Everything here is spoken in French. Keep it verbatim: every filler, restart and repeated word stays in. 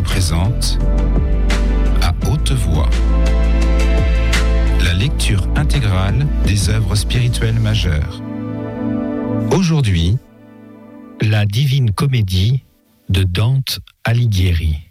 présente à haute voix la lecture intégrale des œuvres spirituelles majeures. Aujourd'hui, la Divine Comédie de Dante Alighieri.